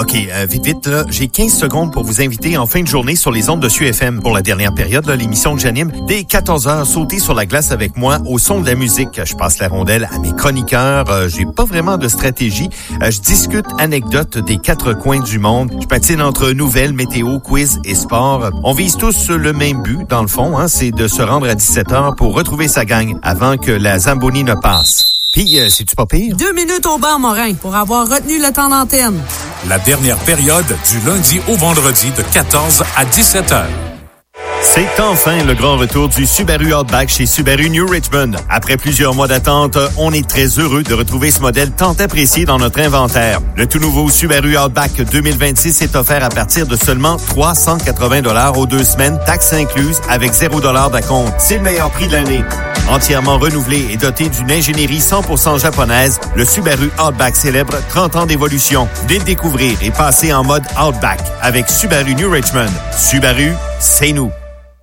OK, vite, là, j'ai 15 secondes pour vous inviter en fin de journée sur les ondes de SUFM. Pour la dernière période, là, l'émission que j'anime, dès 14h, sautez sur la glace avec moi au son de la musique. Je passe la rondelle à mes chroniqueurs. J'ai pas vraiment de stratégie. Je discute anecdotes des quatre coins du monde. Je patine entre nouvelles, météo, quiz et sport. On vise tous le même but, dans le fond, c'est de se rendre à 17h pour retrouver sa gang avant que la Zamboni ne passe. Puis, c'est-tu pas pire? 2 minutes au bar, Morin, pour avoir retenu le temps d'antenne. La dernière période du lundi au vendredi de 14 à 17 heures. C'est enfin le grand retour du Subaru Outback chez Subaru New Richmond. Après plusieurs mois d'attente, on est très heureux de retrouver ce modèle tant apprécié dans notre inventaire. Le tout nouveau Subaru Outback 2026 est offert à partir de seulement 380 $ aux 2 semaines, taxes incluses, avec 0 $ d'acompte. C'est le meilleur prix de l'année. Entièrement renouvelé et doté d'une ingénierie 100% japonaise, le Subaru Outback célèbre 30 ans d'évolution. Venez le découvrir et passer en mode Outback avec Subaru New Richmond. Subaru, c'est nous.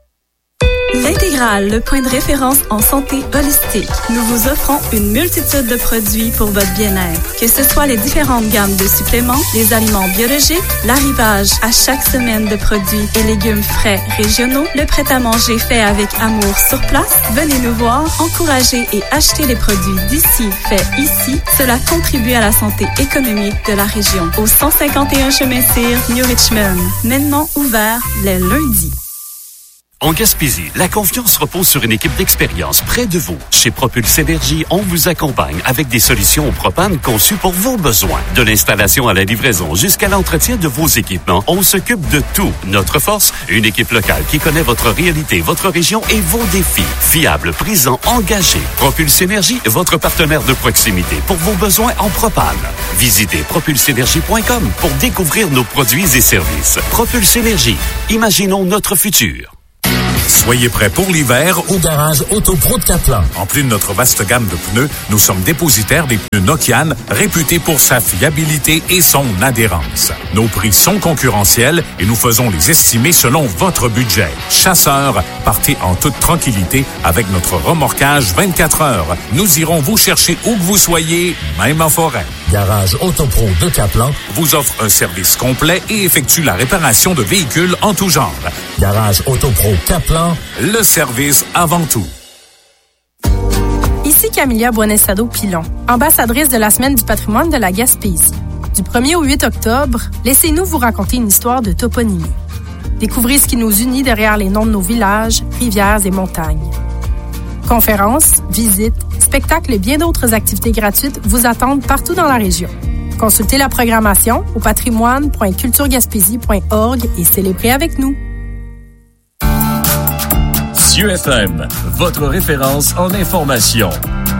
L'Intégrale, le point de référence en santé holistique. Nous vous offrons une multitude de produits pour votre bien-être. Que ce soit les différentes gammes de suppléments, les aliments biologiques, l'arrivage à chaque semaine de produits et légumes frais régionaux, le prêt-à-manger fait avec amour sur place, venez nous voir, encourager et acheter les produits d'ici, faits ici. Cela contribue à la santé économique de la région. Au 151 chemin Cyr, New Richmond. Maintenant ouvert les lundis. En Gaspésie, la confiance repose sur une équipe d'expérience près de vous. Chez Propulse Énergie, on vous accompagne avec des solutions au propane conçues pour vos besoins. De l'installation à la livraison jusqu'à l'entretien de vos équipements, on s'occupe de tout. Notre force, une équipe locale qui connaît votre réalité, votre région et vos défis. Fiable, présent, engagé. Propulse Énergie, votre partenaire de proximité pour vos besoins en propane. Visitez propulseénergie.com pour découvrir nos produits et services. Propulse Énergie, imaginons notre futur. Soyez prêts pour l'hiver au garage Autopro de Caplan. En plus de notre vaste gamme de pneus, nous sommes dépositaires des pneus Nokian, réputés pour sa fiabilité et son adhérence. Nos prix sont concurrentiels et nous faisons les estimer selon votre budget. Chasseurs, partez en toute tranquillité avec notre remorquage 24 heures. Nous irons vous chercher où que vous soyez, même en forêt. Garage Autopro de Caplan vous offre un service complet et effectue la réparation de véhicules en tout genre. Garage Autopro Caplan, le service avant tout. Ici Camilia Buonestado-Pilon, ambassadrice de la Semaine du patrimoine de la Gaspésie. Du 1er au 8 octobre, laissez-nous vous raconter une histoire de toponymie. Découvrez ce qui nous unit derrière les noms de nos villages, rivières et montagnes. Conférences, visites, spectacles et bien d'autres activités gratuites vous attendent partout dans la région. Consultez la programmation au patrimoine.culturegaspésie.org et célébrez avec nous. SUFM, votre référence en information.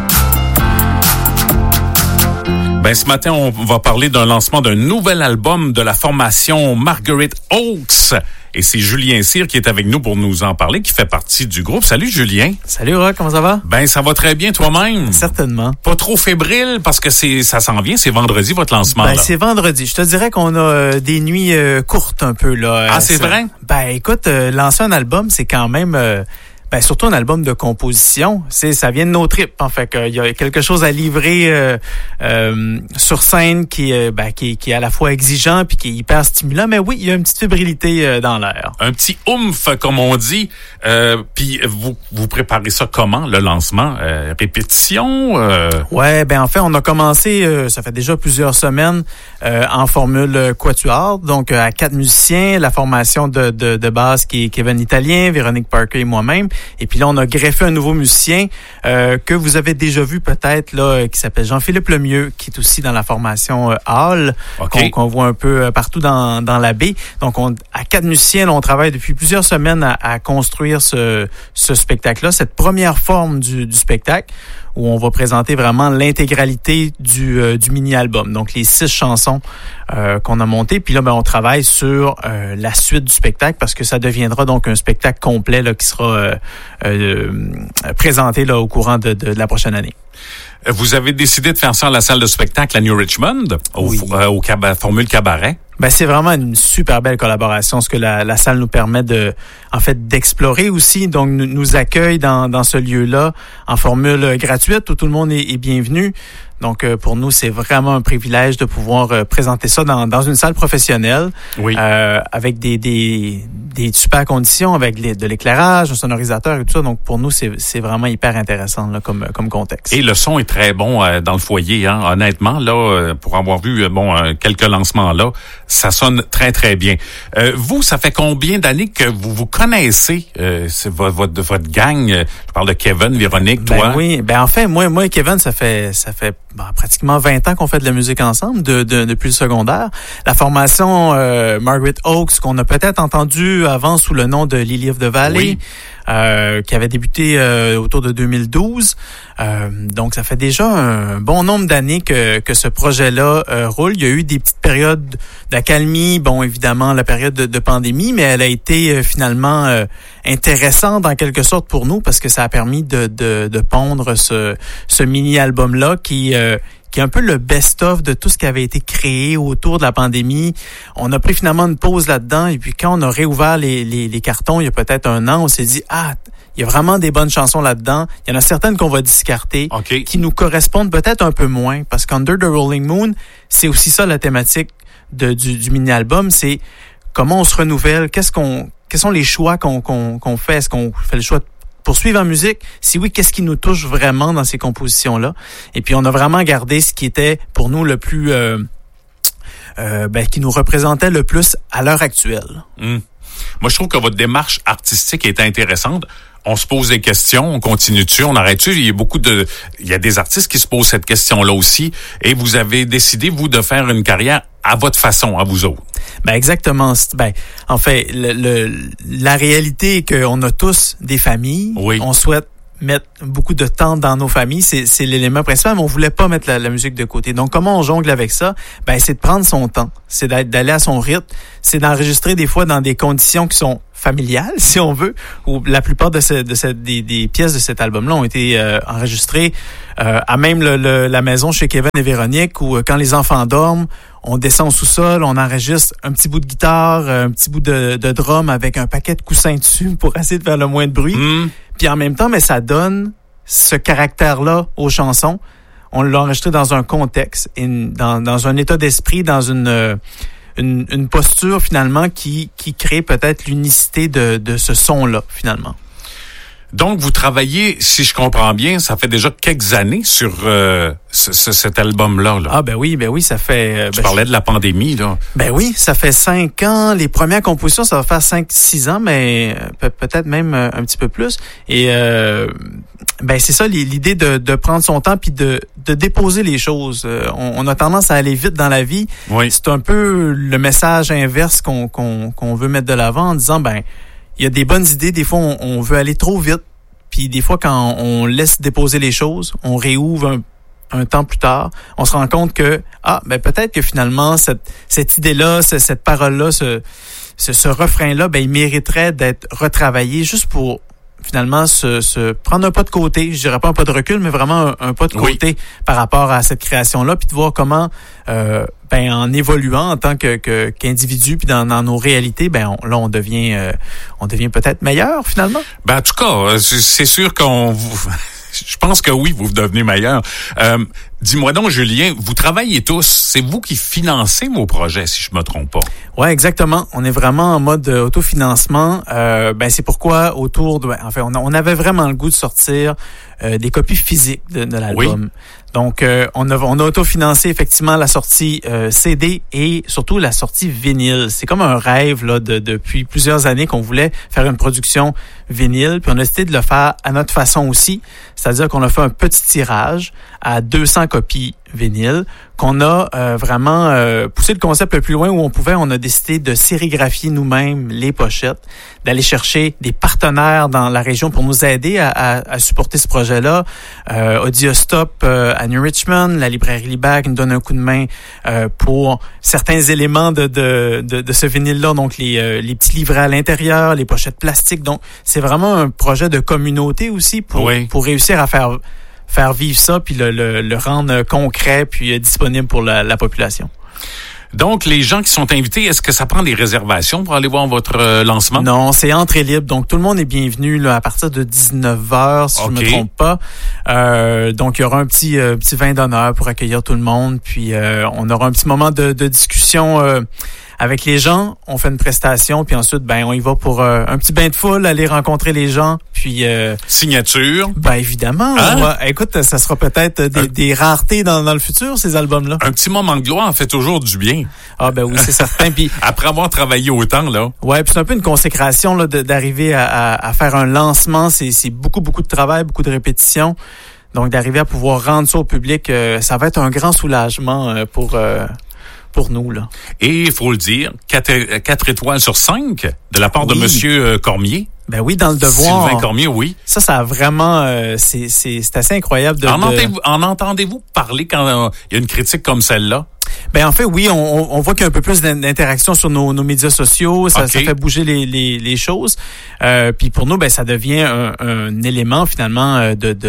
Ce matin, on va parler d'un lancement d'un nouvel album de la formation Margaret Oaks. Et c'est Julien Cyr qui est avec nous pour nous en parler, qui fait partie du groupe. Salut Julien. Salut Rock, comment ça va? Ça va très bien toi-même. Certainement. Pas trop fébrile parce que ça s'en vient, c'est vendredi votre lancement. Là. C'est vendredi. Je te dirais qu'on a des nuits courtes un peu là. Ah, c'est vrai? Écoute, lancer un album, c'est quand même surtout un album de composition, ça vient de nos tripes. En fait, il y a quelque chose à livrer sur scène qui est à la fois exigeant puis qui est hyper stimulant. Mais oui, il y a une petite fébrilité dans l'air. Un petit oomph, comme on dit. Puis vous préparez ça comment, le lancement? Répétition? Ouais, en fait, on a commencé, ça fait déjà plusieurs semaines, en formule quatuor, donc à 4 musiciens, la formation de base qui est Kevin Italien, Véronique Parker et moi-même. Et puis là, on a greffé un nouveau musicien que vous avez déjà vu peut-être, là, qui s'appelle Jean-Philippe Lemieux, qui est aussi dans la formation Hall, qu'on voit un peu partout dans la baie. Donc, à 4 musiciens, là, on travaille depuis plusieurs semaines à construire ce spectacle-là, cette première forme du spectacle, où on va présenter vraiment l'intégralité du mini-album. Donc, les 6 chansons qu'on a montées. Puis là, on travaille sur la suite du spectacle parce que ça deviendra donc un spectacle complet là, qui sera présenté là, au courant de la prochaine année. Vous avez décidé de faire ça à la salle de spectacle à New Richmond, au Formule Cabaret. C'est vraiment une super belle collaboration, ce que la salle nous permet d'explorer aussi. Donc, nous accueille dans ce lieu-là en formule gratuite où tout le monde est bienvenu. Donc, pour nous, c'est vraiment un privilège de pouvoir présenter ça dans une salle professionnelle, avec des super conditions, avec de l'éclairage, un sonorisateur et tout ça. Donc, pour nous, c'est vraiment hyper intéressant là, comme contexte. Et le son est très bon dans le foyer, hein. Honnêtement, là, pour avoir vu quelques lancements là, ça sonne très, très bien. Vous, ça fait combien d'années que vous connaissez votre gang? Je parle de Kevin, Véronique, toi? Oui, en fait, moi et Kevin, ça fait pratiquement 20 ans qu'on fait de la musique ensemble, depuis le secondaire. La formation Margaret Oaks, qu'on a peut-être entendu avant sous le nom de Lily of the Valley, qui avait débuté autour de 2012. Donc, ça fait déjà un bon nombre d'années que ce projet-là roule. Il y a eu des petites périodes d'accalmie, bon, évidemment, la période de pandémie, mais elle a été finalement intéressante en quelque sorte pour nous parce que ça a permis de pondre ce mini-album-là qui est un peu le best-of de tout ce qui avait été créé autour de la pandémie. On a pris finalement une pause là-dedans et puis quand on a réouvert les cartons il y a peut-être un an, on s'est dit il y a vraiment des bonnes chansons là-dedans. Il y en a certaines qu'on va discarter, qui nous correspondent peut-être un peu moins parce qu'Under the Rolling Moon, c'est aussi ça la thématique du mini-album, c'est comment on se renouvelle, quels sont les choix qu'on fait, est-ce qu'on fait le choix de poursuivre en musique? Si oui, qu'est-ce qui nous touche vraiment dans ces compositions-là? Et puis, on a vraiment gardé ce qui était pour nous le plus... qui nous représentait le plus à l'heure actuelle. Moi, je trouve que votre démarche artistique est intéressante. On se pose des questions, on continue dessus, on arrête-tu? Il y a des artistes qui se posent cette question-là aussi. Et vous avez décidé, vous, de faire une carrière à votre façon, à vous autres. Exactement. En fait, la réalité est qu'on a tous des familles. Oui. On souhaite mettre beaucoup de temps dans nos familles, c'est l'élément principal, mais on voulait pas mettre la musique de côté. Donc, comment on jongle avec ça? C'est de prendre son temps, c'est d'aller à son rythme, c'est d'enregistrer des fois dans des conditions qui sont familiales, si on veut, où la plupart des pièces de cet album-là ont été enregistrées à même la maison chez Kevin et Véronique, où quand les enfants dorment, on descend au sous-sol, on enregistre un petit bout de guitare, un petit bout de drum avec un paquet de coussins dessus pour essayer de faire le moins de bruit. Puis en même temps, mais ça donne ce caractère-là aux chansons. On l'a enregistré dans un contexte, dans un état d'esprit, dans une posture finalement qui crée peut-être l'unicité de ce son-là finalement. Donc, vous travaillez, si je comprends bien, ça fait déjà quelques années sur cet album-là. Là. Oui, ça fait... Tu parlais de la pandémie, là. Oui, ça fait 5 ans. Les premières compositions, ça va faire 5-6 ans, mais peut-être même un petit peu plus. Et c'est ça, l'idée de prendre son temps puis de déposer les choses. On a tendance à aller vite dans la vie. Oui. C'est un peu le message inverse qu'on veut mettre de l'avant en disant, il y a des bonnes idées, des fois on veut aller trop vite, puis des fois quand on laisse déposer les choses, on réouvre un temps plus tard, on se rend compte que peut-être que finalement cette idée-là, cette parole-là, ce refrain-là, il mériterait d'être retravaillé juste pour finalement se prendre un pas de côté, je dirais pas un pas de recul, mais vraiment un pas de côté par rapport à cette création-là, puis de voir comment en évoluant en tant qu'individu puis dans nos réalités, on devient peut-être meilleur finalement. En tout cas, c'est sûr je pense que oui, vous devenez meilleur. Dis-moi donc, Julien, vous travaillez tous. C'est vous qui financez vos projets, si je me trompe pas. Ouais, exactement. On est vraiment en mode autofinancement. C'est pourquoi on avait vraiment le goût de sortir des copies physiques de l'album. Oui. Donc, on a autofinancé effectivement la sortie CD et surtout la sortie vinyle. C'est comme un rêve là depuis plusieurs années qu'on voulait faire une production vinyle, puis on a décidé de le faire à notre façon aussi. C'est-à-dire qu'on a fait un petit tirage à 200 copies vinyle, qu'on a vraiment poussé le concept le plus loin où on pouvait. On a décidé de sérigraphier nous-mêmes les pochettes, d'aller chercher des partenaires dans la région pour nous aider à supporter ce projet-là. Audiostop à New Richmond, la librairie Libag nous donne un coup de main pour certains éléments de ce vinyle-là, donc les petits livrets à l'intérieur, les pochettes plastiques. Donc, c'est vraiment un projet de communauté aussi pour réussir à faire vivre ça puis le rendre concret puis disponible pour la population. Donc, les gens qui sont invités, est-ce que ça prend des réservations pour aller voir votre lancement? Non, c'est entrée libre. Donc, tout le monde est bienvenu là, à partir de 19h, si je me trompe pas. Donc, il y aura un petit vin d'honneur pour accueillir tout le monde. Puis, on aura un petit moment de discussion avec les gens. On fait une prestation, puis ensuite, on y va pour un petit bain de foule, aller rencontrer les gens. Puis signature? Évidemment. Écoute, ça sera peut-être des raretés dans le futur, ces albums-là. Un petit moment de gloire en fait toujours du bien. Ah oui, c'est certain. Puis après avoir travaillé autant, là. Ouais, puis c'est un peu une consécration là d'arriver à faire un lancement. C'est beaucoup de travail, beaucoup de répétitions. Donc d'arriver à pouvoir rendre ça au public, ça va être un grand soulagement pour nous, là. Et il faut le dire, 4 étoiles sur 5 de la part de Monsieur Cormier. Ben oui, dans le devoir. Sylvain Cormier, oui. Ça a vraiment, c'est assez incroyable En entendez-vous parler quand il y a une critique comme celle-là? En fait, oui, on voit qu'il y a un peu plus d'interaction sur nos médias sociaux. Ça fait bouger les choses. Puis pour nous, ça devient un élément finalement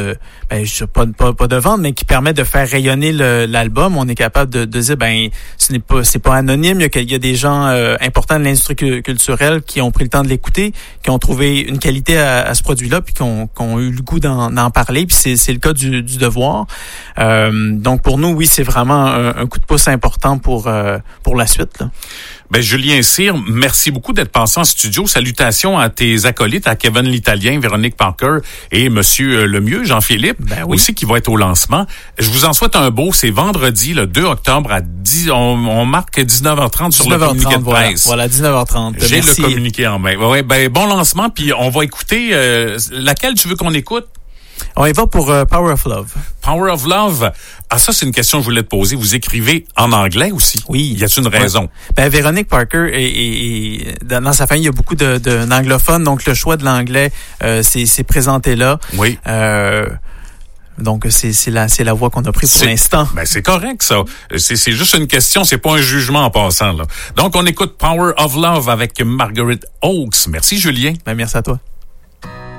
pas de vente, mais qui permet de faire rayonner l'album. On est capable de dire, c'est pas anonyme. Il y a des gens importants de l'industrie culturelle qui ont pris le temps de l'écouter, qui ont trouvé une qualité à ce produit-là, puis qui ont eu le goût d'en parler. Puis c'est le cas du devoir. Donc pour nous, oui, c'est vraiment un coup de pouce important pour la suite, là. Julien Cyr, merci beaucoup d'être passé en studio. Salutations à tes acolytes, à Kevin l'Italien, Véronique Parker et Monsieur Lemieux, Jean-Philippe, aussi qui va être au lancement. Je vous en souhaite un beau. C'est vendredi, le 2 octobre à 10. On marque 19h30 sur le communiqué de presse. Voilà, 19h30. J'ai le communiqué en main. Bon lancement. Puis on va écouter. Laquelle tu veux qu'on écoute? On y va pour Power of Love. Power of Love. Ah, ça, c'est une question que je voulais te poser. Vous écrivez en anglais aussi? Oui. Y a-t-il une raison? Véronique Parker et dans sa famille, il y a beaucoup d'anglophones, donc le choix de l'anglais c'est présenté là. Oui. Donc c'est la voie qu'on a prise pour l'instant. C'est correct ça. C'est juste une question, c'est pas un jugement en passant là. Donc on écoute Power of Love avec Margaret Oakes. Merci Julien. Merci à toi.